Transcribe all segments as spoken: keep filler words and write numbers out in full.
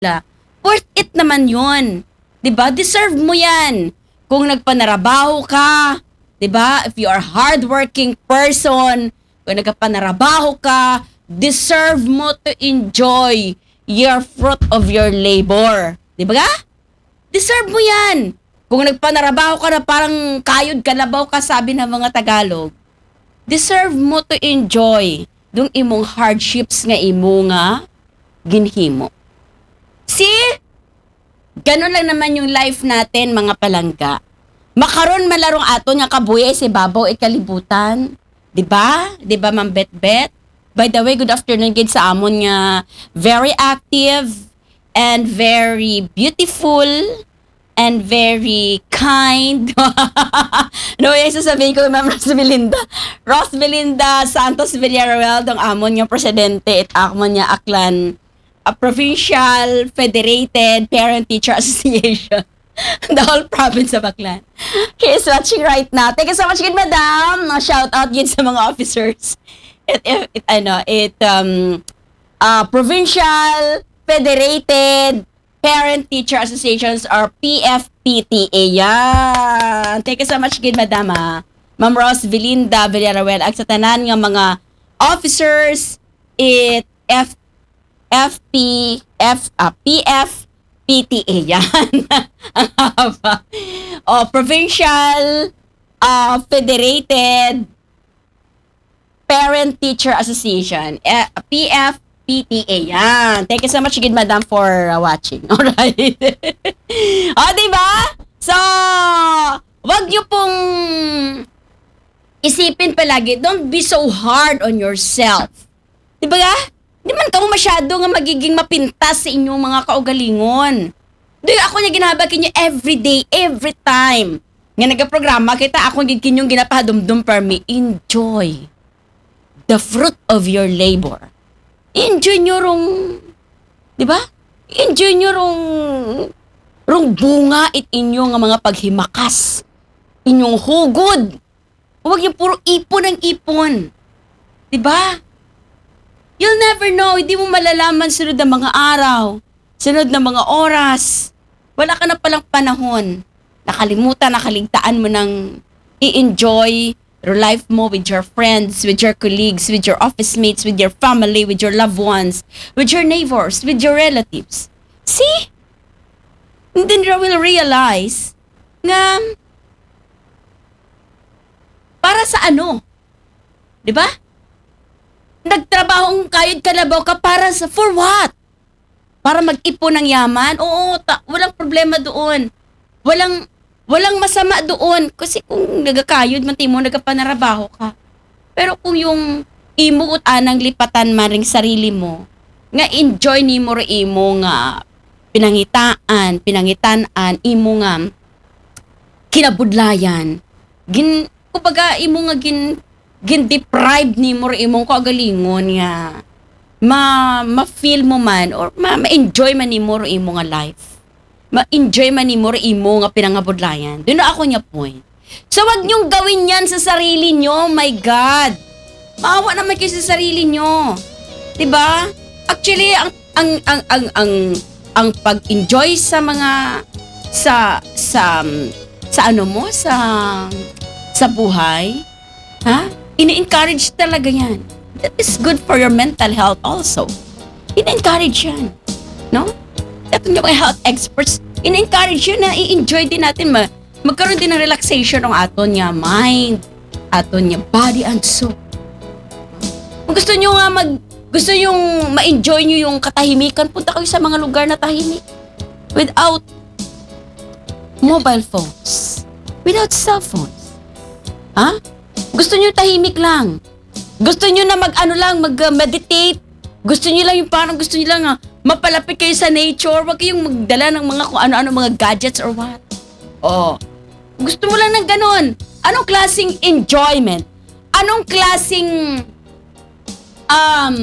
nila. Worth it naman yun. Diba? Deserve mo yan. Kung nagpanarabaho ka, diba? If you are hardworking person, kung nagpanarabaho ka, deserve mo to enjoy your fruit of your labor. Diba? Deserve mo yan. Kung nagpanarabaho ka na parang kayod kalabaw ka, sabi ng mga Tagalog, deserve mo to enjoy dung imong hardships nga imo nga ginhimo. See? Ganon lang naman yung life natin, mga palangga. Makaron malarong ato nga kabuya si babaw ikalibutan. Diba? Diba, Ma'am Bet-Bet? By the way, good afternoon gid sa amon nga very active and very beautiful and very kind. No, yung sasabihin ko, Ma'am Ros Melinda. Ros Melinda Santos Villarreal, dong amon nga presidente at amon nga aklan a Provincial Federated Parent-Teacher Association. The whole province of Aklan. He is watching right now. Thank you so much, good madam. No, shout out yun sa mga officers. It, it, it ano, it, um, uh, Provincial Federated Parent-Teacher Associations or P F P T A. Yan. Thank you so much, good madam. Ha. Ma'am Ros Melinda Villarreal. Ang sa tanan nga mga officers, it, F F P F uh, P F P T A yan. Ang haba. O, Provincial uh, Federated Parent Teacher Association. Uh, P F P T A yan. Thank you so much, good madam, for uh, watching. Alright. O, diba? So, wag nyo pong isipin palagi, don't be so hard on yourself. Diba ga? Di man ka mo masyado nga magiging mapintas sa inyong mga kaugalingon. Di ako niya ginahabakin niyo every day, every time. Nga nagaprograma kita, ako niya kinyong ginapadumdum per me. Enjoy the fruit of your labor. Enjoy nyo rong, di ba? Enjoy nyo rong, rong bunga it inyo nga mga paghimakas. Inyong hugod. Huwag yung puro ipon ang ipon. Di ba? You'll never know. Hindi mo malalaman sunod na mga araw, sunod na mga oras. Wala ka na palang panahon. Nakalimutan, nakaligtaan mo ng i-enjoy your life mo with your friends, with your colleagues, with your office mates, with your family, with your loved ones, with your neighbors, with your relatives. See? And then you will realize nga para sa ano? Diba? Nagtrabahong kayod kalabaw ka para sa, for what? Para mag-ipon ng yaman? Oo, ta- walang problema doon. Walang, walang masama doon. Kasi kung nagakayod, man mo, nagapanarabaho ka. Pero kung yung imo ut anang lipatan man ring sarili mo, nga enjoy ni mo rin imo nga pinangitaan, pinangitanan, imo nga kinabudlayan. Gin, kumbaga, imo nga gin, gin-deprive ni mo rin imong kagalingon nga ma, ma-feel mo man or ma, ma-enjoy man ni mo rin imong nga life. Ma-enjoy man ni mo rin imong nga pinangabudlayan. Doon na ako niya point. So, wag niyong gawin yan sa sarili niyo. My God! Maawa naman kayo sa sarili niyo. Diba? Actually, ang, ang, ang, ang, ang, ang pag-enjoy sa mga, sa, sa, sa ano mo, sa, sa buhay, ha? Ini-encourage talaga yan. That is good for your mental health also. Ini-encourage yan. No? Ito yung mga health experts, ini-encourage yun na i-enjoy din natin. Ma- magkaroon din ng relaxation ng aton niya mind, aton niya body and soul. Kung gusto nyo nga mag, gusto nyo ma-enjoy nyo yung katahimikan, punta kayo sa mga lugar na tahimik. Without mobile phones. Without cell phones. Ha? Gusto nyo tahimik lang. Gusto nyo na mag-ano lang, mag-meditate. Gusto nyo lang yung parang gusto nyo lang uh, mapalapit kayo sa nature. Huwag kayong magdala ng mga kung ano-ano, mga gadgets or what. Oh. Gusto mo lang ng ganon. Anong klaseng enjoyment? Anong klaseng um,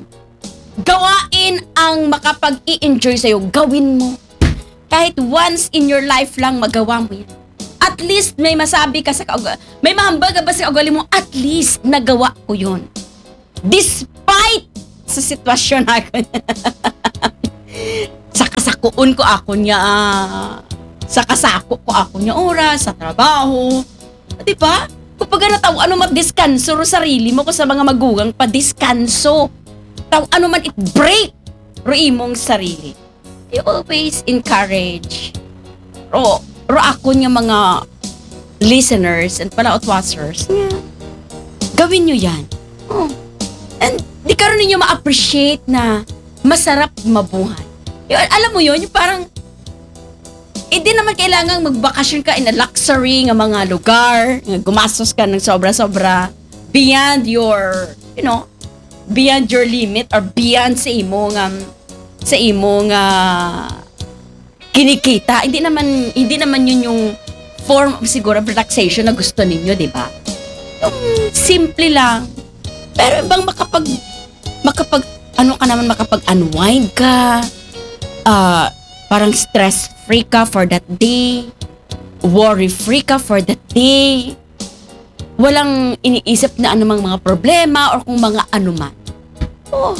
gawain ang makapag-i-enjoy sa'yo? Gawin mo. Kahit once in your life lang magawa mo yan. At least may masabi ka sa kaugali. May mahambag ka ba sa kaugali mo? At least nagawa ko yun. Despite sa sitwasyon ako. Sa Nakuun ko ako niya, ah, sa kasako ko ako niya oras, sa trabaho. Di ba? Kapag nataw, ano matdiskanso ro sarili mo ko sa mga magugang pa diskanso. Taw, ano man it break ro imong sarili. You always encourage. Ro, ro ako niya mga listeners and palaot-watchers. Yeah. Gawin nyo yan. Oh. And di karon ninyo ma-appreciate na masarap mabuhay. Yun, alam mo yun, yung parang hindi naman kailangang magbakasyon ka in a luxury nga mga lugar, nga gumastos ka ng sobra-sobra beyond your, you know, beyond your limit or beyond sa imo nga sa imo nga kinikita. Hindi naman hindi naman yun yung form of siguro relaxation na gusto ninyo, di ba? Yung simple lang. Pero bang makapag makapag ano ka naman makapag-unwind ka. Uh, parang stress-free ka for that day. Worry-free ka for that day. Walang iniisip na anumang mga problema or kung mga anuman. Oh.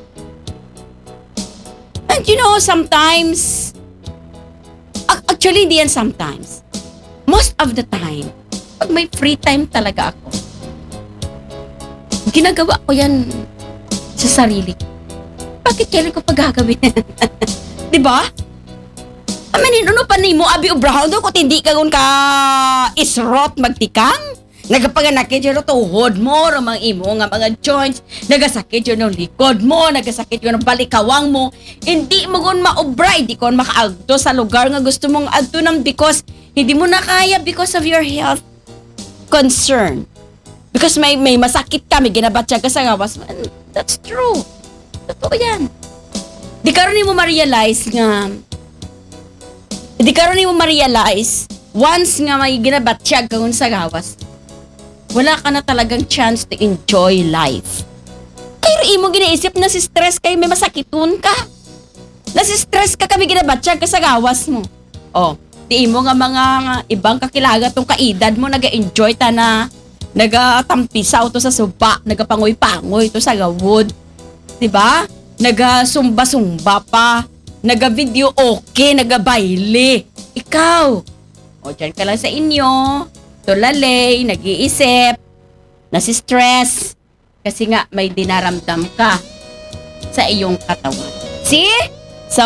And you know, sometimes, actually hindi yan sometimes. Most of the time, pag may free time talaga ako, ginagawa ko yan sa sarili ko. Bakit kailan ko paggagawin? Diba? I mean, ano pa ni mo, abi ubrahaw do, kung hindi ka kung ka isrot magtikang? Nagapanganakit yun ang tuhod mo, o mga imo nga mga joints, nagasakit yun ang likod mo, nagasakit yun ang balikawang mo, hindi mo kung maubra, hindi ko makaagto sa lugar nga gusto mong agto ng because hindi mo na kaya because of your health concern. Because may may masakit ka, may ginabatya ka sa gawas. That's true. Totoo yan. Di karon ni mo ma-realize nga, di karon ni mo ma-realize, once nga may ginabatsyag ka sa gawas, wala ka na talagang chance to enjoy life. Kaya imo ginaisip na si stress kayo may masakitun ka. Na si stress ka kami ginabatsyag ka sa gawas mo. Oh, di imo nga mga nga, ibang kakilaga tong kaedad mo naga-enjoy ta na nagatampisaw to sa suba, nagapangoy-pangoy to sa gawod. Diba? Naga-sumba-sumba pa, naga-video okay, naga-baile. Ikaw, o dyan ka lang sa inyo, tulalay, nag-iisip, nasi-stress, kasi nga may dinaramdam ka sa iyong katawan. See? So,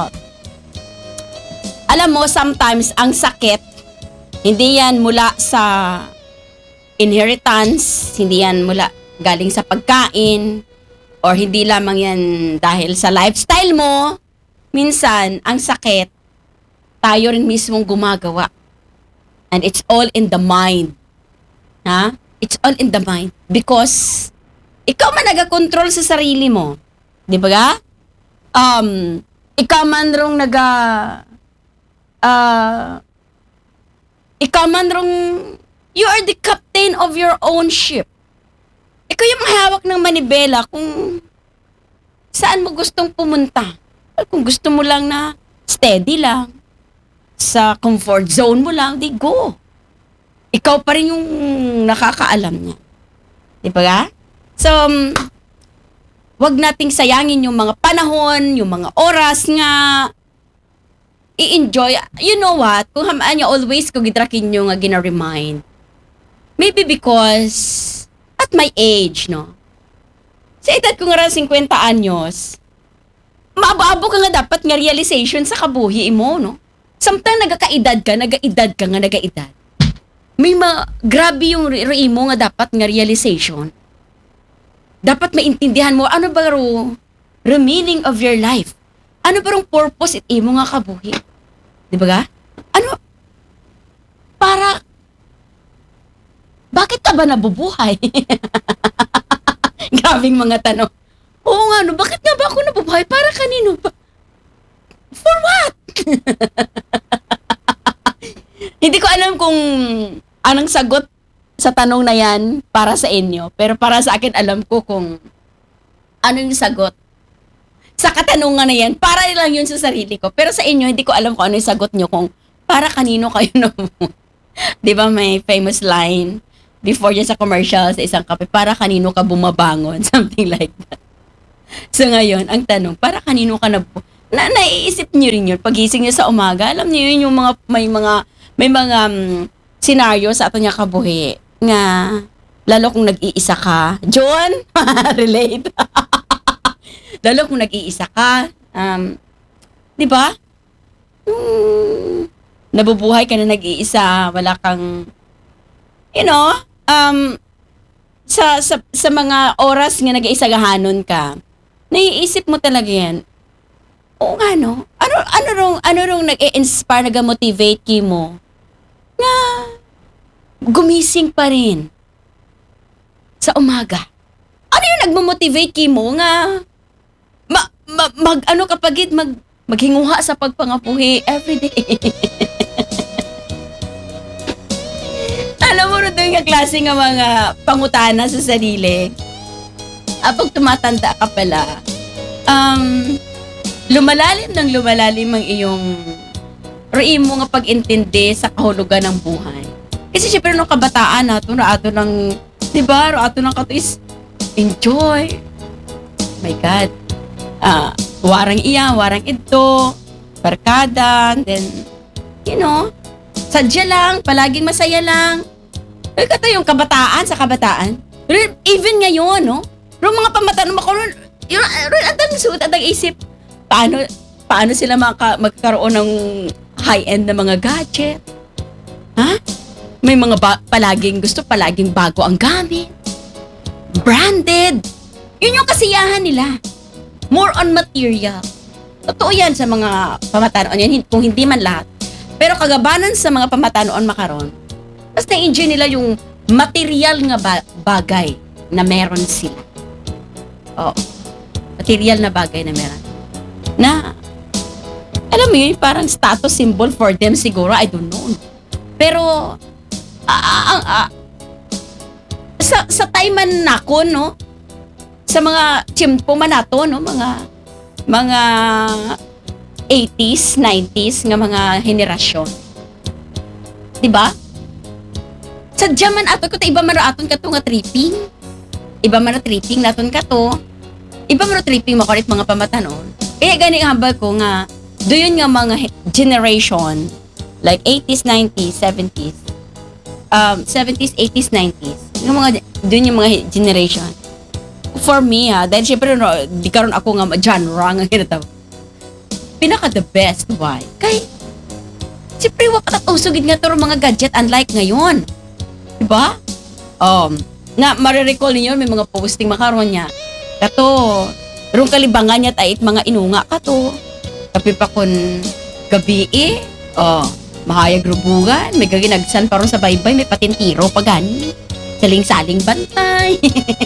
alam mo, sometimes ang sakit, hindi yan mula sa inheritance, hindi yan mula galing sa pagkain, or hindi lamang yan dahil sa lifestyle mo. Minsan, ang sakit, tayo rin mismong gumagawa. And it's all in the mind. Ha? It's all in the mind. Because, ikaw man nag-control sa sarili mo. Di ba ga? Um, ikaw man rong naga... Uh, ikaw man rong... You are the captain of your own ship. Ikaw yung mahawak ng manibela kung saan mo gustong pumunta. Kung gusto mo lang na steady lang, sa comfort zone mo lang, di go. Ikaw pa rin yung nakakaalam niya. Di ba ga? So, um, wag nating sayangin yung mga panahon, yung mga oras nga, i-enjoy. You know what? Kung hamaan niya, always ko gitrakin nyo nga gina-remind. Maybe because at my age, no? Sa edad ko nga rin fifty anyos, maabo-abo ka nga dapat nga realization sa kabuhi mo, no? Samtang nagakaedad ka, nagaedad ka nga nagaedad. May ma, grabe yung ri mo nga dapat nga realization. Dapat maintindihan mo, ano ba ro, the meaning of your life? Ano ba rong purpose it imo nga kabuhi? Di ba ga? Ano? Para, bakit ka ba nabubuhay? Grabing mga tanong. Oo nga, no, bakit nga ba ako nabubuhay? Para kanino ba? For what? Hindi ko alam kung anong sagot sa tanong na yan para sa inyo. Pero para sa akin, alam ko kung ano yung sagot sa katanungan na yan. Para lang yun sa sarili ko. Pero sa inyo, hindi ko alam kung ano yung sagot nyo kung para kanino kayo nabubuhay. Di ba may famous line before yan sa commercial sa isang kape, para kanino ka bumabangon? Something like that. So ngayon, ang tanong, para kanino ka nabubuhay? Na naiisip niyo rin yun pagising niyo sa umaga. Alam niyo yun yung mga may mga may mga um, senaryo sa ato niya kabuhi nga lalo kung nag-iisa ka. John, relate. Lalo kung nag-iisa ka, um, 'di ba? Yung nabubuhay ka na nag-iisa, wala kang you know, um sa sa sa mga oras nga nag-iisagahanon ka. Naiisip mo talaga 'yan. Oo nga, no? Ano, ano rong, ano rong nag-i-inspire, nag-motivate ki mo? Nga, gumising pa rin sa umaga. Ano yung nagmo-motivate ki mo nga, ma, ma, mag, ano kapagid, mag, maghinguha sa pagpangapuhi everyday. Alam mo rin yung klase nga mga pangutana sa sarili. Apag tumatanda ka pala, um, lumalalim ng lumalalim ang iyong roim mo nga pag-intindi sa kahulugan ng buhay. Kasi syempre nung kabataan nato, na ato ng, di ba, ato ng kato is enjoy. My God. Ah, warang iya, warang ito, barkada, then, you know, sadya lang, palaging masaya lang. Ay, kato yung kabataan sa kabataan. Even ngayon, no? Pero mga pamataan mo ko, yun, atang suot, atang isip, paano paano sila maka, magkaroon ng high-end na mga gadget? Ha? May mga ba, palaging gusto, palaging bago ang gamit. Branded. Yun yung kasiyahan nila. More on material. Totoo yan sa mga pamatanon yan, kung hindi man lahat. Pero kagabanan sa mga pamatanon makaron, mas na-enjoy nila yung material nga ba- bagay na meron sila. Oo. Material na bagay na meron. Na, alam mo yun, parang status symbol for them siguro, I don't know. Pero, ah, ah, ah, sa, sa time man nako, no? Sa mga chimpo man nato, no? Mga, mga eighties, nineties, nga mga henerasyon. Diba? Sadya man ato ko, iba man aton ka to nga tripping. Iba man na tripping naton ka to. Iba man na tripping makulit mga pamatanon. Eh, gani hambal ko nga, doon nga mga generation, like eighties, nineties, seventies, um, seventies, eighties, nineties, yung mga, doon yung mga generation. For me, ha, dahil syempre, no, di karon ako nga genre nga kinatawag. Pinaka the best, why? Kay, syempre, wakat at usugid nga to mga gadget, unlike ngayon. Diba? Um, na, marirecall niyo, may mga posting makaroon niya. Kato, rung kalibangan niya tait mga inunga ka to. Kapi pa kun gabi eh. Oh, mahayag rubugan. May gaginagsan pa ron sa baybay. May patintiro pa gani. Saling-saling bantay.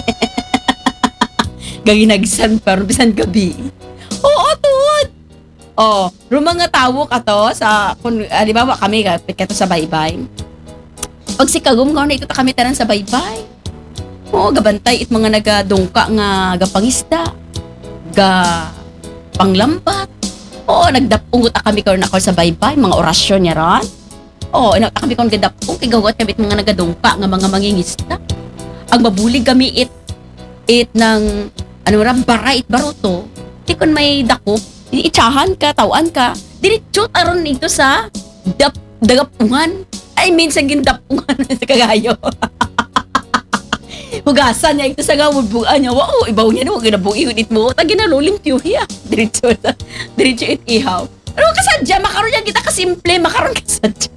Gaginagsan pa ron bisan gabi. Oo, tuod. Oh, rung mga tawo ka to sa, kung, alibawa kami, kapit ka to sa baybay. Pag si kagum ka, na ito kami tanan sa baybay. Oo, gabantay it mga nagadungka nga gapangisda. Ga panglambat. Oo, nagdapungot ta kami karon ako sa baybay, mga orasyon niya ron. Oo, inata kami karon gadapong kay gawat kami mga nagadungka nga mga mangingista. Ang mabulig kami it it ng ano ra baray it baroto. Di kon may dakop, iitsahan ka, tawan ka. Diretso aron ito sa dap dagapungan. I mean sa gindapungan sa kagayo. Hugasan niya ito sa gawudbuan niya. Wow, ibaw niya no, ginabuhi ulit mo. Ta ginalulim tiyuhi ah. Diretso na. Diretso it ihaw. Ano kasadya, makaroon niya kita kasimple, makaroon kasadya.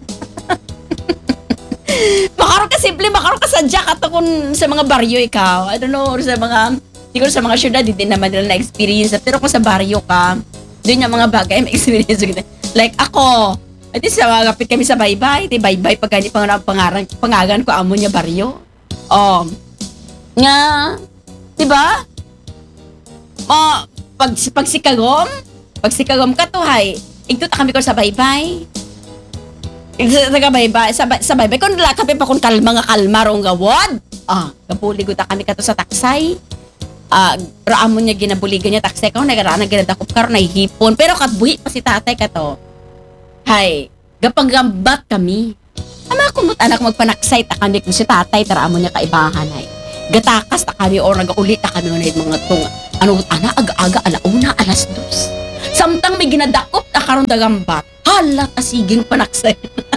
makaroon kasimple, makaroon kasadya katakon sa mga baryo ikaw. I don't know, sa mga, siguro sa mga syudad, hindi naman nila na-experience. Pero kung sa baryo ka, doon yung mga bagay, may experience. Like ako, at least kapit kami sa baybay, di baybay pag ganit pang pangaran, pangagan ko amo niya baryo. Oh, nga, di ba? Ma, pag, pag sikagom, pag sikagom ka to, hay, igtuta kami ko sa baybay. Sa, sa baybay, sa, sa baybay, kung nila kape pa kung kalma nga kalma rong gawad. Ah, kapulig ta kami kato sa taksay. Ah, raamon niya ginabuligan niya taksay ko, nagaraan ginadakop karon na hipon. Pero katbuhi pa si tatay kato. Hay, gapanggambat kami. Ama kumot anak magpanaksay ta kami kung si tatay taraamon niya kaibahan hay. Gatakas ta kami or nagaulit ta kami ng mga tung ano ana aga-aga alauna alas dos. Samtang may ginadakop na karon dagambat. Halat asiging panaksay.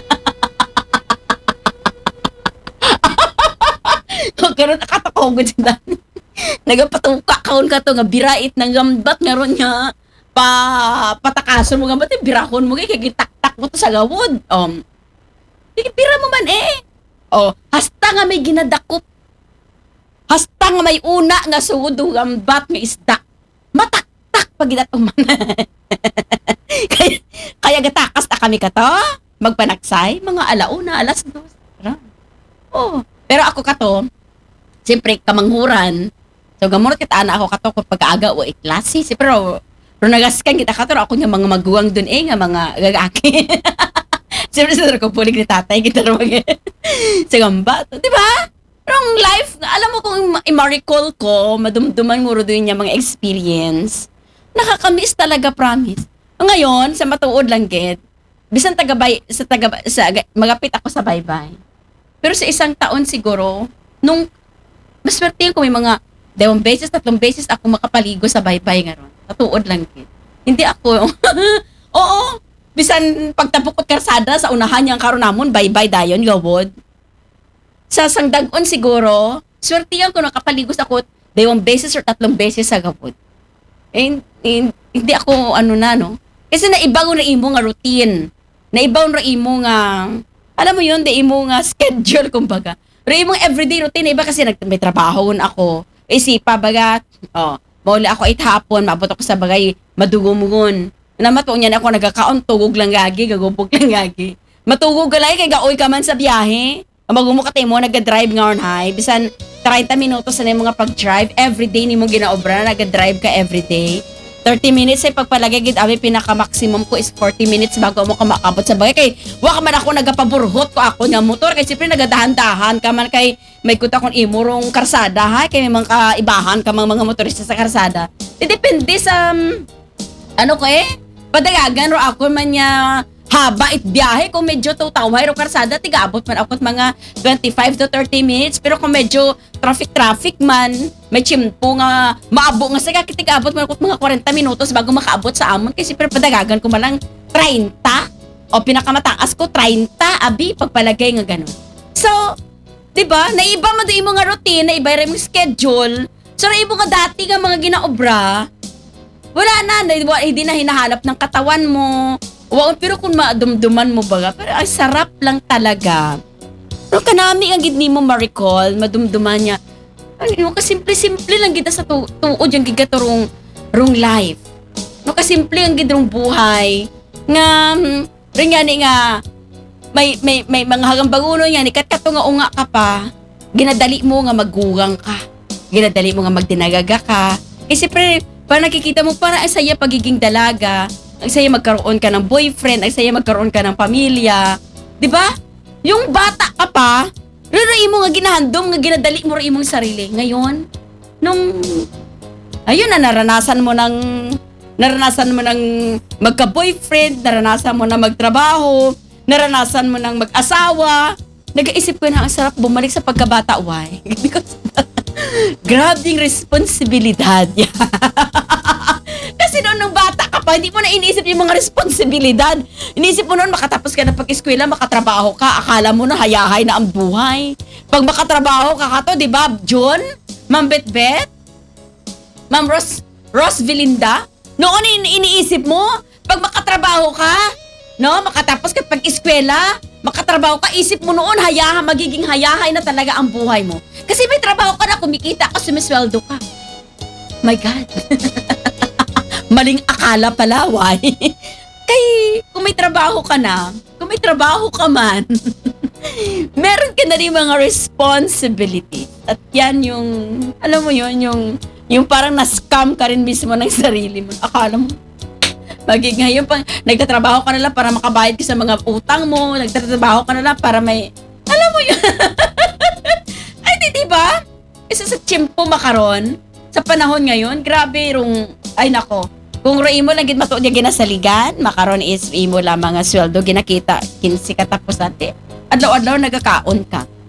Karon nakatakogod si Dani. Nagapatuka kaon ka to nga birait ng gambat nga ron niya. Pa patakason mo gambat, birahon mo kay gitaktak mo to sa gawod. Um. Bira mo man eh. Oh, hasta nga may ginadakop. Hasta nga may una nga sugod gambat nga isda. Mataktak pag ginatuman. kaya, kaya gatakas na kami ka to. Magpanaksay, mga alauna, alas dos. Oh, pero ako ka to, siyempre kamanghuran. So gamunot kita ana ako ka to kung pag-aaga o iklase. Si pero pero nagaskan kita ka to ako nga mga maguwang dun eh nga mga gagaki. Siyempre sa ko pulig ni tatay kita ro mag. Sa gamba, di ba? Pero ang life, alam mo kung i-recall ko, madumduman mo ro doon niya mga experience. Nakakamiss talaga, promise. Ngayon, sa matuod lang gid, bisan taga sa taga sa magapit ako sa baybay. Pero sa isang taon siguro, nung maswerte ko may mga dalawang beses, tatlong beses ako makapaligo sa baybay ngaron. Matuod lang gid. Hindi ako. Oo, bisan pagtapok ko karsada sa unahan niyang karon namon baybay dayon gawod. Sa sangdagon siguro, swerte ko nakapaligo sa kot dalawang beses or tatlong beses sa gawod. Eh, eh, hindi ako ano na no. Kasi naibago na imo nga routine. Naibaw na imo nga alam mo yun, di imo nga schedule kumbaga. Pero imong everyday routine iba kasi nag may trabaho ako. Eh si pabagat, oh, mauli ako eight hapon, maabot ako sa bagay madugumugon. Namato niya na ako nagakaon tugog lang gagi, gagubog lang gagi. Matugog galay kay gaoy ka man sa biyahe. Magumukat mo nag-drive ngayon hay. Bisan thirty minutos na yung mga pag-drive. Everyday ni mo ginaobra na nag-drive ka everyday. thirty minutes ay pagpalagay gid abi pinaka-maximum ko is forty minutes bago mo ka makabot sa bagay. Kay wa ka man ako nagapaburhot ko ako nga motor kay siyempre nagadahan-dahan ka man kay may kuta kon imurong karsada ha kay may mga kaibahan ka mga, mga motorista sa karsada. Depende sa um, ano ko eh padagagan ro ako man niya haba it biyahe kung medyo tawtaway ro karsada tigaabot man ako mga twenty-five to thirty minutes pero kung medyo traffic traffic man may chimpo nga maabo nga sa kitigaabot man ako mga forty minutos bago makaabot sa amon kasi pero padagagan ko man lang thirty o pinakamataas ko thirty abi pagpalagay nga ganun. So, 'di ba? Naiba man di mo nga routine, naiba ra imong schedule. So, naiba nga dati nga mga ginaobra. Wala na, hindi na hinahanap ng katawan mo. Wow, pero kung madumduman mo baga, pero ay sarap lang talaga. Pero kanami ang gid nimo ma-recall, madumduman niya. Ano, kasimple-simple lang gid sa tu- tuod yung gigaturong rong life. No, kasimple ang gid rong buhay. Nga, rin nga ni nga, may, may, may mga hagang baguno niya, ni katkato nga unga ka pa, ginadali mo nga magugang ka. Ginadali mo nga magdinagaga ka. Eh, siyempre, parang nakikita mo, parang ang saya pagiging dalaga. Ang saya magkaroon ka ng boyfriend, ang saya magkaroon ka ng pamilya. 'Di ba? Yung bata ka pa, rin mo nga ginahandom, nga ginadali mo rin imong sarili. Ngayon, nung ayun na naranasan mo ng naranasan mo ng magka-boyfriend, naranasan mo na magtrabaho, naranasan mo ng mag-asawa, nag-iisip ko na ang sarap bumalik sa pagkabata. Why? Because grabing responsibilidad. Kasi noon nung bata ka pa, hindi mo na iniisip yung mga responsibilidad. Iniisip mo noon, makatapos ka na pag-eskwela, makatrabaho ka, akala mo na hayahay na ang buhay. Pag makatrabaho ka ka to, di ba, John? Ma'am Betbet? Ma'am Ros, Ros Velinda? Noon ini- iniisip mo, pag makatrabaho ka, no, makatapos ka pag-eskwela, makatrabaho ka, isip mo noon, hayahay, magiging hayahay na talaga ang buhay mo. Kasi may trabaho ka na, kumikita ka, sumisweldo ka. My God. Maling akala pala, why? Kay, kung may trabaho ka na, kung may trabaho ka man, meron ka na rin mga responsibility. At yan yung, alam mo yun, yung, yung parang na-scam ka rin mismo ng sarili mo. Akala mo, magiging ngayon pang, nagtatrabaho ka na lang para makabayad ka sa mga utang mo, nagtatrabaho ka na lang para may, alam mo yun. Ay, di, di ba? Isa sa tiyempo makaron, sa panahon ngayon, grabe rong, ay nako, kung ro imo lang gid matuod yung ginasaligan, makaron is imo lang mga sweldo ginakita kinsi katapusan ti. Adlaw-adlaw nagakaon ka.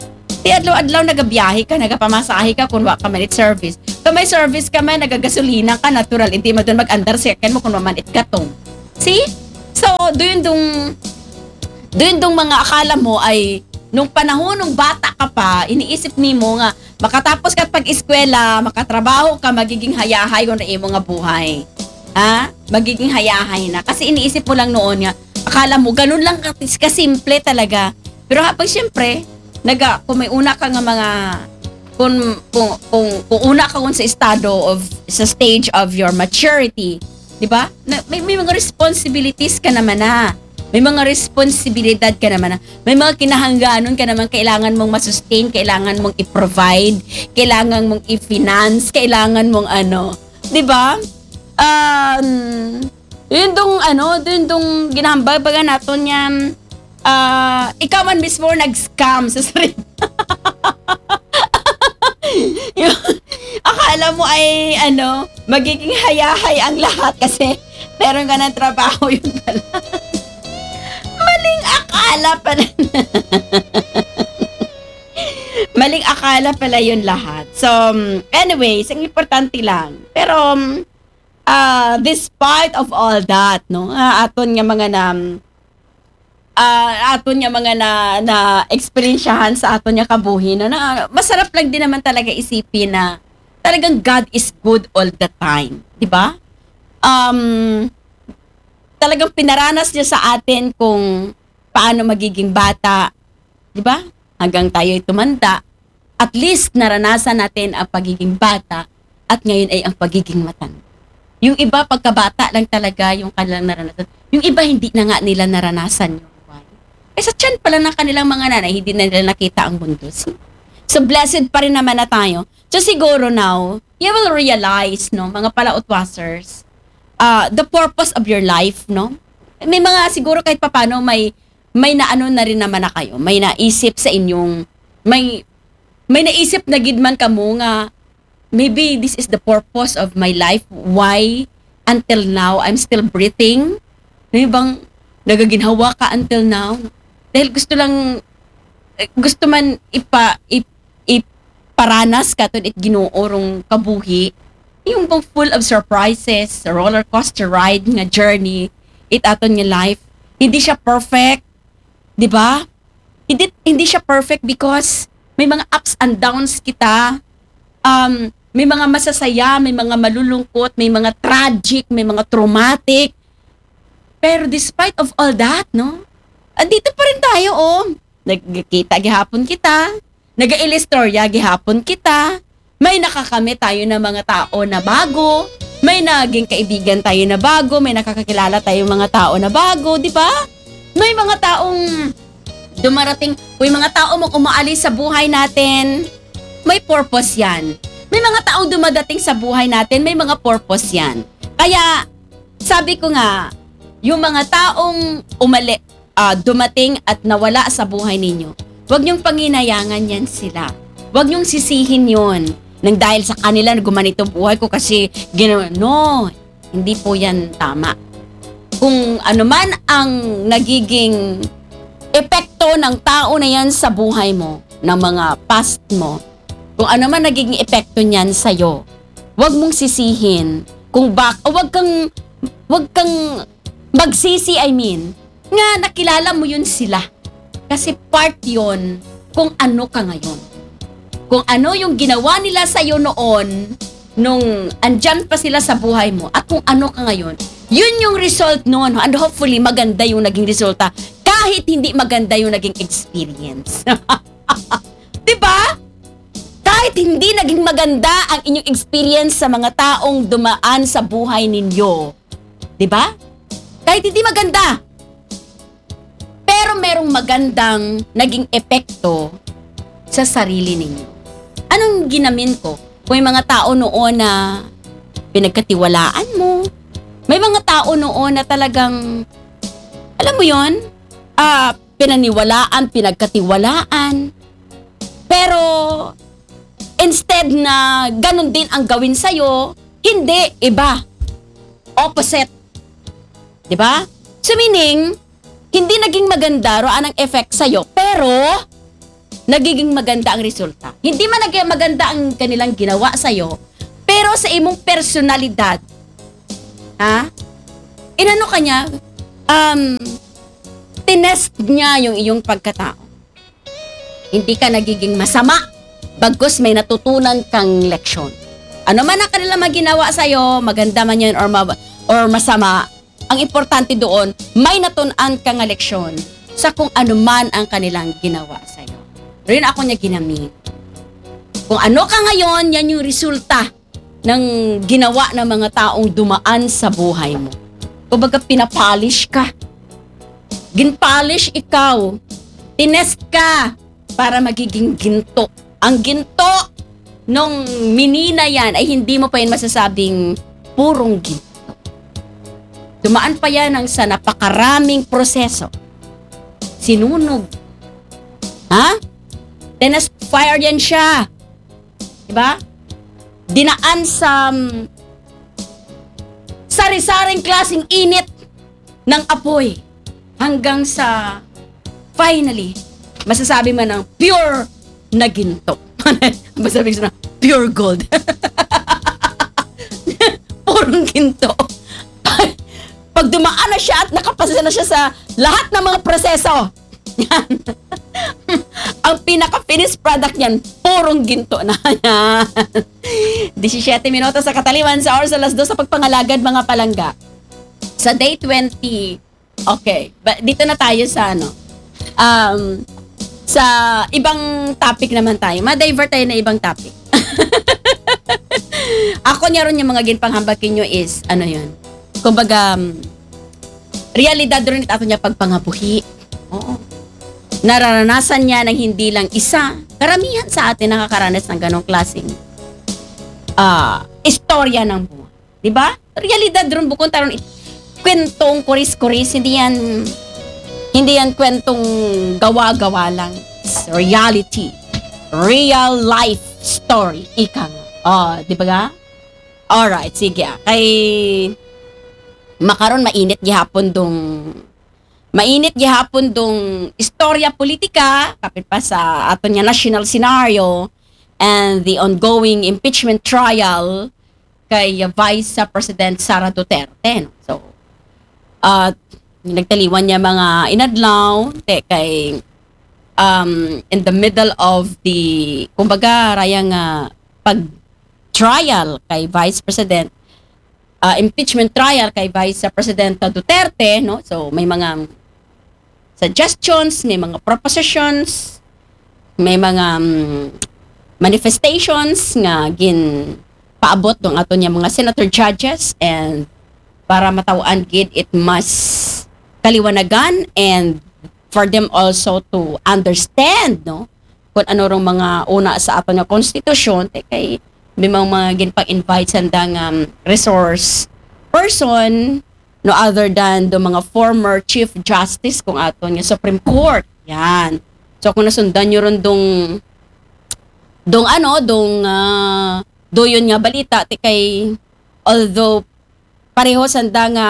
Di adlaw-adlaw nagabiyahe ka, nagapamasahe ka kung wa ka man it service. Kung may service ka man, nagagasolina ka, natural. Hindi mo doon mag-under second mo kung man it katong. See? So, doon dong, doon dong mga akala mo ay, nung panahon, nung bata ka pa, iniisip ni mo nga, makatapos ka pag-eskwela, makatrabaho ka, magiging hayahay kung na imo nga buhay. Ha? Magiging hayahay na. Kasi iniisip mo lang noon nga, akala mo, ganun lang kasimple talaga. Pero habang siyempre, naga, kung may una ka nga mga, kung, kung, kung, kung una ka kung sa estado of, sa stage of your maturity, di ba? May, may mga responsibilities ka naman na. May mga responsibilidad ka naman na. May mga kinahangganon ka naman, kailangan mong masustain, kailangan mong i-provide, kailangan mong i-finance, kailangan mong ano, di ba? Um, yun dong, ano, yun dong ginahambag, baga natin yan, uh, ikaw man mismo nag-scam sa sarili. Yung, akala mo ay, ano, magiging hayahay ang lahat kasi meron ka ng trabaho, yun pala. Maling akala pala. Maling akala pala yun lahat. So, anyways, ang importante lang. Pero, uh, despite of all that, no, uh, aton nga mga na, uh, aton nga mga na, na experiensyahan sa aton nga kabuhi, no, na masarap lang din naman talaga isipin na talagang God is good all the time. Diba? Um, talagang pinaranas niya sa atin kung paano magiging bata, di ba? Hanggang tayo'y tumanda, at least naranasan natin ang pagiging bata at ngayon ay ang pagiging matanda. Yung iba pagkabata lang talaga yung kanilang naranasan. Yung iba hindi na nga nila naranasan yung buhay. Eh sa tiyan pala ng kanilang mga nanay, hindi na nila nakita ang mundo. So blessed pa rin naman na tayo. So siguro now, you will realize, no, mga palautwasers, Uh, the purpose of your life, no? May mga siguro kahit papano may may naano na rin naman na kayo. May naisip sa inyong may may naisip na gidman kamo nga maybe this is the purpose of my life. Why until now I'm still breathing? May bang nagaginhawa ka until now? Dahil gusto lang gusto man ipa ip, iparanas ka tud it ginuorong kabuhi. Yung bang full of surprises, roller coaster ride nga journey, it aton nga life. Hindi siya perfect, di ba? Hindi, hindi siya perfect because may mga ups and downs kita. Um, may mga masasaya, may mga malulungkot, may mga tragic, may mga traumatic. Pero despite of all that, no? Andito pa rin tayo, oh. Nagkita gihapon kita. Nag-ilistorya gihapon kita. May nakakamit tayo ng mga tao na bago, may naging kaibigan tayo na bago, may nakakakilala tayong mga tao na bago, di ba? May mga taong dumarating, may mga tao mong umaalis sa buhay natin, may purpose yan. May mga taong dumadating sa buhay natin, may mga purpose yan. Kaya, sabi ko nga, yung mga taong umali, uh, dumating at nawala sa buhay ninyo, huwag niyong panginayangan yan sila. Huwag niyong sisihin yun. Nang dahil sa kanila, gumanito buhay ko kasi ginawa. No, hindi po yan tama. Kung ano man ang nagiging epekto ng tao na yan sa buhay mo, ng mga past mo, kung ano man nagiging epekto niyan sa'yo, huwag mong sisihin kung bak, o huwag kang, huwag kang magsisi, I mean, nga nakilala mo yun sila. Kasi part yun kung ano ka ngayon. Kung ano yung ginawa nila sa'yo noon, nung andyan pa sila sa buhay mo, at kung ano ka ngayon, yun yung result noon. And hopefully, maganda yung naging resulta, kahit hindi maganda yung naging experience. Diba? Kahit hindi naging maganda ang inyong experience sa mga taong dumaan sa buhay ninyo. Diba? Kahit hindi maganda. Pero merong magandang naging epekto sa sarili ninyo. Anong ginamin ko? Kung may mga tao noon na pinagkatiwalaan mo, may mga tao noon na talagang, alam mo yon, ah, pinaniwalaan, pinagkatiwalaan. Pero, instead na ganun din ang gawin sa'yo, hindi, iba. Opposite. Diba? So meaning, hindi naging maganda roan ang effect sa'yo, pero, nagiging maganda ang resulta. Hindi man naging maganda ang kanilang ginawa sa'yo, pero sa imong personalidad, ha? Inano ka niya, um, tinest niya yung iyong pagkatao. Hindi ka nagiging masama, bagkus may natutunan kang leksyon. Ano man ang kanila maginawa sa'yo, maganda man yun or, ma- or masama, ang importante doon, may natunan kang leksyon sa kung ano man ang kanilang ginawa sa'yo. Rin ako niya ginamit. Kung ano ka ngayon, yan yung resulta ng ginawa ng mga taong dumaan sa buhay mo. Kumbaga pinapolish ka. Ginpolish ikaw. Tinest ka para magiging ginto. Ang ginto nung minina yan ay hindi mo pa yun masasabing purong ginto. Dumaan pa yan ang sa napakaraming proseso. Sinunog. Ha? Tinest fire yan siya. Diba? Dinaan sa um, sari-saring klaseng init ng apoy hanggang sa finally, masasabi man ng pure na ginto. Masasabi ko na pure gold. Purong ginto. Pag dumaan na siya at nakapasa na siya sa lahat ng mga proseso, yan. Ang pinaka-finished product niyan, purong ginto na yan. seventeen minutos sa kataliwan sa oras alas dos sa pagpangalagad mga palangga. Sa day twenty, okay, but dito na tayo sa ano, um, sa ibang topic naman tayo. Ma-divert tayo na ibang topic. Ako niya ron yung mga ginpanghambakin nyo is, ano yun, kumbaga, um, realidad rin ito niya pagpangabuhi. Oo. Nararanasan niya ng hindi lang isa. Karamihan sa atin nakakaranas ng ganong klaseng uh, istorya ng buhay. Diba? Realidad rin bukod taron kwentong kuris-kuris. Hindi yan, hindi yan kwentong gawa-gawa lang. It's reality. Real life story. Ika nga. Oh, di ba ga? Alright, sige ah. Kay makaron mainit gihapon dong mainit gihapon dong istorya politika kapit pa sa aton nga national scenario and the ongoing impeachment trial kay Vice President Sara Duterte. No? So, uh, nagtaliwan niya mga inadlaw te kay um, in the middle of the kumbaga rayang uh, pag trial kay Vice President uh, impeachment trial kay Vice President Duterte, no? So may mga suggestions, may mga propositions, may mga um, manifestations nga gin paabot dong ato niya mga senator judges and para matawaan gid it must kaliwanagan and for them also to understand, no? Kung ano rong mga una sa ato nga konstitusyon te kay may mga, mga ginpang-invite sandang um, resource person no other than do mga former Chief Justice kung ato nga Supreme Court. Yan. So kung nasundan nyo ron dong dong ano, dong uh, do yun nga balita ti kay although pareho sanda nga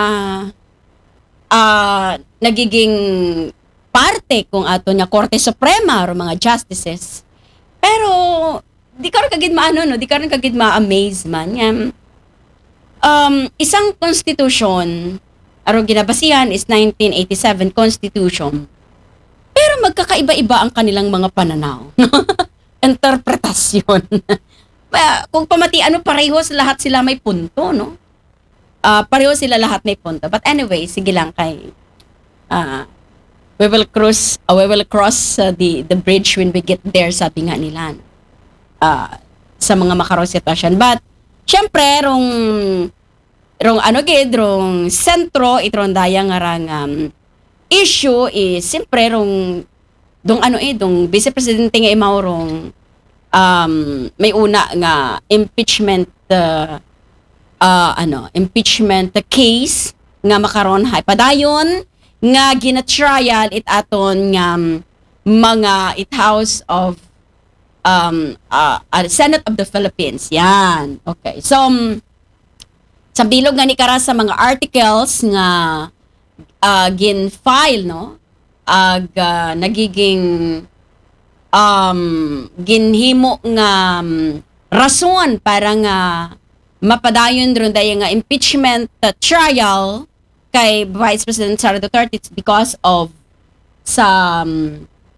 uh, nagiging parte kung ato nga Korte Suprema o mga justices. Pero di ka rin kagid maano, no? Di ka rin kagid ma-amaze man. Yan. Um, isang constitution, arong ginabasihan is nineteen eighty-seven Constitution. Pero magkakaiba-iba ang kanilang mga pananaw. Interpretasyon. Kung pamati, ano, pareho lahat sila may punto, no? Uh, pareho sila lahat may punto. But anyway, sige lang kay uh, we will cross, uh, we will cross uh, the, the bridge when we get there, sabi nga nila. Uh, sa mga makarong sitwasyon. But, syempre, rong, rong ano gid, rong sentro, itrong dayang ngarang um, issue is, syempre, rong, dong ano eh, dong Vice Presidente nga imaw rong, um, may una nga impeachment, uh, uh, ano, impeachment case, nga makaron hay padayon, nga gina-trial it aton nga um, mga it House of um uh, uh, Senate of the Philippines. Yan. Okay. So um, sa bilog nga ni kara sa mga articles nga uh, gin-file, no? Ag uh, nagiging um, ginhimo nga um, rason para nga mapadayon ron dahil nga impeachment uh, trial kay Vice President Sara Duterte. It's because of sa um,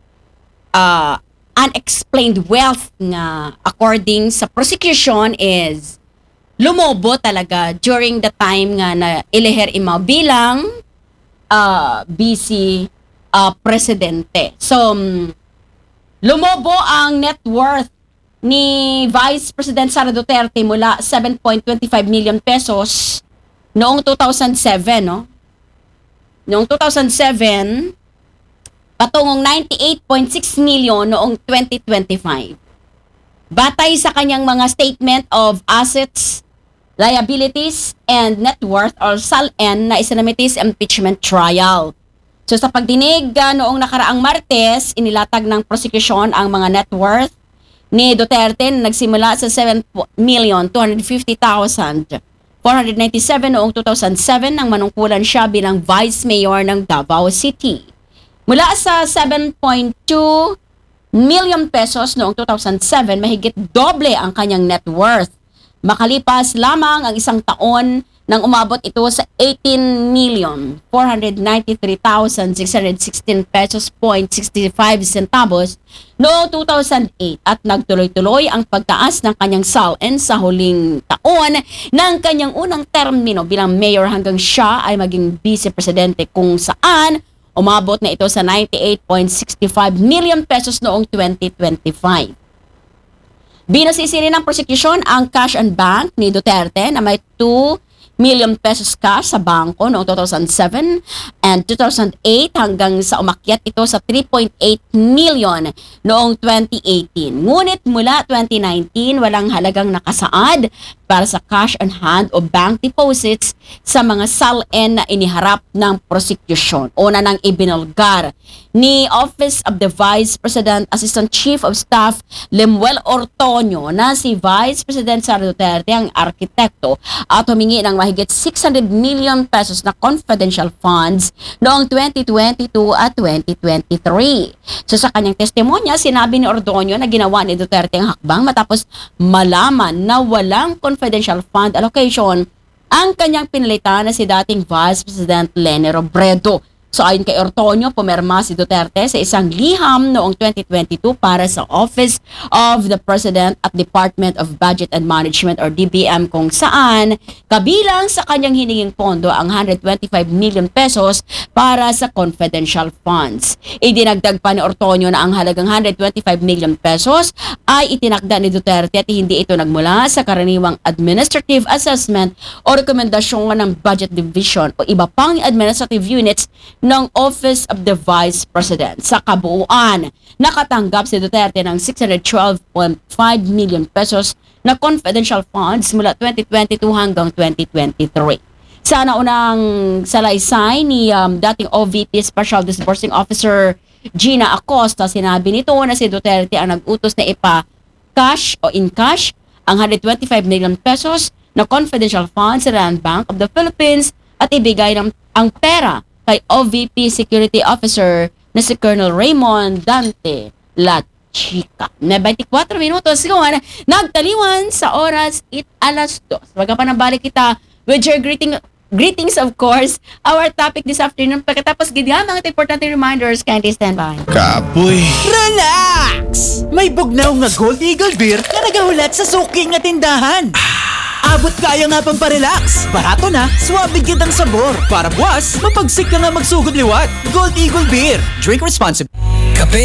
uh, unexplained wealth nga according sa prosecution is lumobo talaga during the time nga na ileher imaw bilang uh, B C uh, presidente. So, um, lumobo ang net worth ni Vice President Sara Duterte mula seven point two five million pesos noong two thousand seven, no? Noong two thousand seven, patungong ninety-eight point six million noong twenty twenty-five. Batay sa kanyang mga statement of assets, liabilities, and net worth or S A L-N na isinamitis impeachment trial. So sa pagdinig uh, noong nakaraang Martes, inilatag ng prosecution ang mga net worth ni Duterte na nagsimula sa seven million two hundred fifty thousand four hundred ninety-seven noong two thousand seven nang manungkulan siya bilang Vice Mayor ng Davao City. Mula sa seven point two million pesos noong two thousand seven, mahigit doble ang kanyang net worth. Makalipas lamang ang isang taon nang umabot ito sa eighteen million four hundred ninety-three thousand six hundred sixteen pesos point sixty-five centavos noong two thousand eight at nagtuloy-tuloy ang pagtaas ng kanyang S A L-N sa huling taon ng kanyang unang termino bilang mayor hanggang siya ay maging vice-presidente kung saan umabot na ito sa ninety-eight point six five million pesos noong twenty twenty-five. Binasisi rin ng prosecution ang cash and bank ni Duterte na may two million pesos cash sa bangko noong two thousand seven and two thousand eight hanggang sa umakyat ito sa three point eight million noong twenty eighteen. Ngunit mula twenty nineteen, walang halagang nakasaad para sa cash on hand o bank deposits sa mga S A L-N na iniharap ng prosecution. Una nang ibinulgar ni Office of the Vice President Assistant Chief of Staff Lemuel Ortonio na si Vice President Sara Duterte ang arkitekto at humingi ng mahigit six hundred million pesos na confidential funds noong twenty twenty-two at twenty twenty-three. So sa kanyang testimonya, sinabi ni Ortonio na ginawa ni Duterte ang hakbang matapos malaman na walang confidential fund allocation ang kanyang pinalitan na si dating Vice President Leni Robredo. So ayon kay Ortonio, pumirma si Duterte sa isang liham noong twenty twenty-two para sa Office of the President at Department of Budget and Management or D B M kung saan kabilang sa kanyang hininging pondo ang one hundred twenty-five million pesos para sa confidential funds. Idinagdag pa ni Ortonio na ang halagang one hundred twenty-five million pesos ay itinakda ni Duterte at hindi ito nagmula sa karaniwang administrative assessment o rekomendasyon ng Budget Division o iba pang administrative units ng Office of the Vice President. Sa kabuuan, nakatanggap si Duterte ng six hundred twelve point five million pesos na confidential funds mula twenty twenty-two hanggang twenty twenty-three. Sa naunang salaysay ni um, dating O V P Special Disbursing Officer Gina Acosta, sinabi nito na si Duterte ang nag-utos na ipa-cash o in-cash ang one hundred twenty-five million pesos na confidential funds sa Land Bank of the Philippines at ibigay ng ang pera kay O V P Security Officer na si Colonel Raymond Dante La Chica. Na twenty-four minutos ngayon, nagtaliwan sa oras it alas dos. Wag pa nabalik kita with your greeting, greetings of course. Our topic this afternoon, pagkatapos gidya mga importante reminders, kindly stand by. Kapoy. Relax! May bugnaw nga Gold Eagle Beer na nagahulat sa suking nga tindahan. Abot kaya nga pang parelax. Barato na, swabe kitang sabor. Para buwas, mapagsik ka nga magsugod liwat. Gold Eagle Beer. Drink responsibly. Kape